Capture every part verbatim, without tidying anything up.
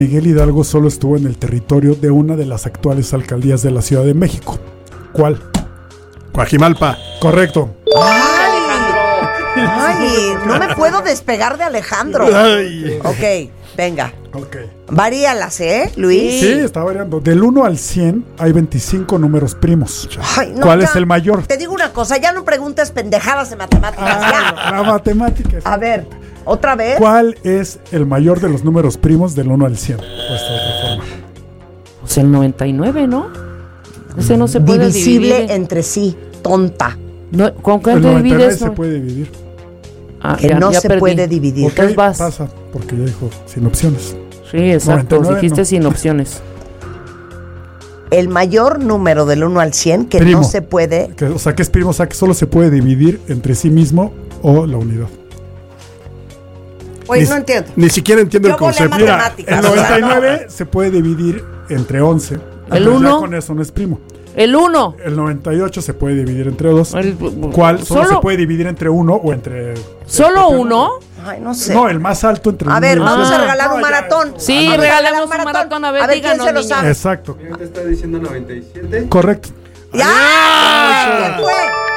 Miguel Hidalgo solo estuvo en el territorio de una de las actuales alcaldías de la Ciudad de México. ¿Cuál? Coajimalpa. Correcto. ¡Ay! ¡Ay! No me puedo despegar de Alejandro. Ay. Ok, venga. Ok. Varíalas, ¿eh, Luis? Sí, está variando. Del uno al cien hay veinticinco números primos. Ay, no, ¿Cuál ya. es el mayor? Te digo una cosa, ya no preguntes pendejadas de matemáticas, Ah, ya. la matemática. A ver, ¿otra vez? ¿Cuál es el mayor de los números primos del uno al cien? Puesto de otra forma. Pues el noventa y nueve, ¿no? Ese no se puede Divisible dividir. entre sí, tonta. No, ¿con El cuánto noventa y nueve divides? se No? puede dividir. Ah, Que ya- no ya se perdí. puede dividir. Ok, Entonces vas. pasa, porque ya dijo sin opciones. Sí, exacto. noventa y nueve, Dijiste no. sin opciones. El mayor número del uno al cien que Primo. no se puede... Que, o sea, que es primo, o sea, que solo se puede dividir entre sí mismo o la unidad. Oye, Ni- no entiendo. Ni siquiera entiendo Yo el volé concepto. Mira, matemáticas. el noventa y nueve se puede dividir entre once. El Entonces, ya uno. con eso no es primo. El uno. El noventa y ocho se puede dividir entre dos. El- ¿Cuál? Solo, Solo- se puede dividir entre uno o entre... ¿Solo entre- uno? Ay, no sé. No, el más alto entre A uno ver, y el vamos cien. a regalar No, un ya. maratón. Sí, Vamos a regalemos regalar un maratón. A ver, A ver, díganos, ¿quién se lo niña. sabe? Exacto. ¿Quién te está diciendo noventa y siete? Correcto. ¡Ya! ¡Ah! ¿Quién fue?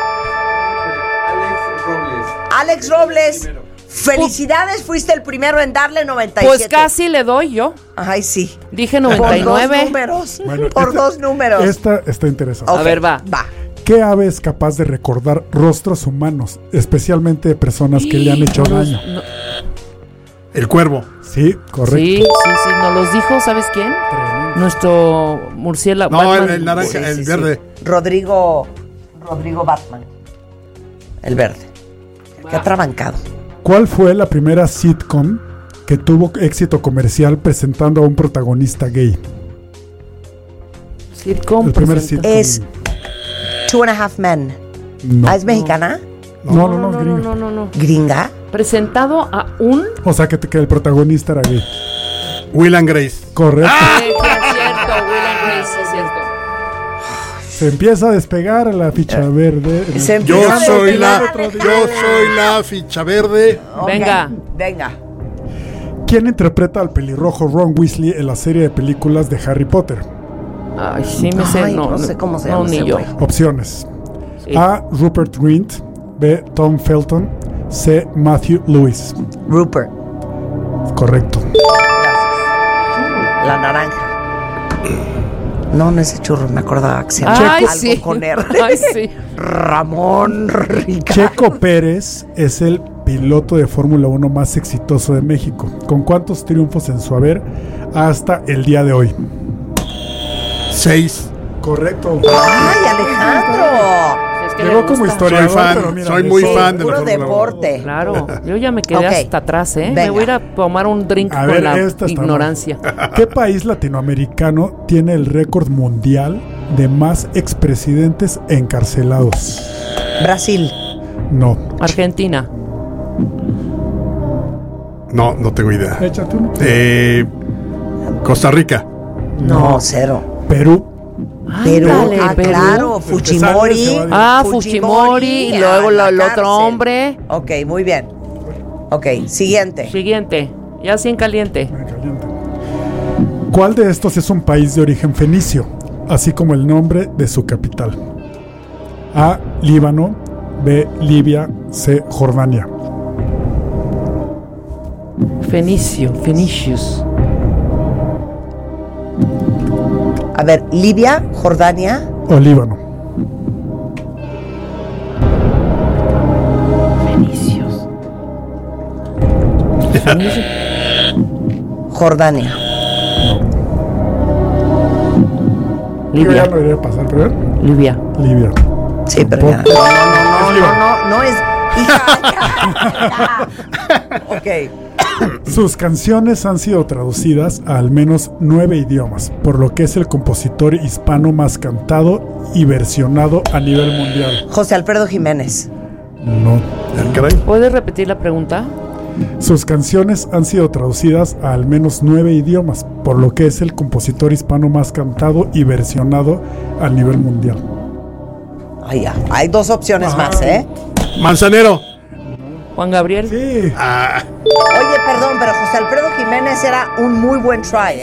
Alex Robles. Alex Robles. Primero. Felicidades, fuiste el primero en darle noventa y siete. Pues casi le doy yo. Ay, sí. Dije Por noventa y dos nueve. números. Bueno, Por esta- dos números. Esta está interesante. Ok, A ver, va. Va. ¿Qué ave es capaz de recordar rostros humanos, especialmente de personas que le han hecho No los- daño? no- El cuervo. Sí, correcto. Sí, sí, sí. Nos los dijo, ¿sabes quién? Tremendo. Nuestro murciélago. No, el, Batman. el naranja, Sí, el sí, sí. verde. Rodrigo. Rodrigo Batman. El verde. Qué atrabancado. ¿Cuál fue la primera sitcom que tuvo éxito comercial presentando a un protagonista gay? Sitcom El primer presenta- sitcom. Es Two and a Half Men. No. Ah, ¿es mexicana? No, no, no, no, gringa. no, no, no. ¿Gringa? Presentado a un. O sea, que, que el protagonista era gay. Will and Grace. Correcto. Sí, sí, es cierto, Will and Grace, sí, es cierto. Se empieza a despegar la ficha verde. Se Yo empieza a soy la, despegar, yo soy la ficha verde. Ok, Venga. Venga. ¿Quién interpreta al pelirrojo Ron Weasley en la serie de películas de Harry Potter? Ay, sí me sé. Ay, no, no sé cómo se no, llama ni ese yo. güey. Opciones. Sí. A. Rupert Grint. B. Tom Felton. C. Matthew Lewis. Rupert. Correcto. La naranja. No, no es el churro, me acordaba que se Ay, llama algo sí. con R. Ay, sí. Ramón Rica. Checo Pérez es el piloto de Fórmula uno más exitoso de México. ¿Con cuántos triunfos en su haber hasta el día de hoy? Seis. Correcto. Ay, Alejandro. Es que Llegó le como gusta. historiador, Soy fan, pero mira, soy de muy eso- fan de la Puro Fórmula uno. deporte. Claro, yo ya me quedé Ok. hasta atrás, ¿eh? Venga. Me voy a ir a tomar un drink A con ver, la esta está ignorancia. ¿Qué país latinoamericano tiene el récord mundial de más expresidentes encarcelados? Brasil. No. Argentina. No, no tengo idea. Échate uno. Eh, Costa Rica. No, cero. Perú. Pero, Ándale, ah, Perú. claro, Se Fujimori. sale, se va Ah, Fujimori, y luego a la lo- el otro cárcel. hombre. Ok, muy bien. Ok, siguiente. Siguiente. Ya así en caliente. Me calienta. ¿Cuál de estos es un país de origen fenicio, así como el nombre de su capital? A. Líbano. B. Libia. C. Jordania. Fenicio, Fenicius. A ver, Libia, Jordania. O Líbano. Fenicios. Fenicio. Jordania. Yo ya Libia. no debería pasar, pero Libia. Libia. Sí, pero ya. Tampoco. No, no, no, no, Líbano. no, no, no es. Hija, ya, ya. Ok. Sus canciones han sido traducidas a al menos nueve idiomas, por lo que es el compositor hispano más cantado y versionado a nivel mundial. José Alfredo Jiménez. No. Ah, caray. ¿Puedes repetir la pregunta? Sus canciones han sido traducidas a al menos nueve idiomas, por lo que es el compositor hispano más cantado y versionado a nivel mundial. Ay, ya. Hay dos opciones más, ¿eh? Manzanero. Juan Gabriel. Sí. Ah, Oye, perdón, pero José Alfredo Jiménez era un muy buen try, ¿eh?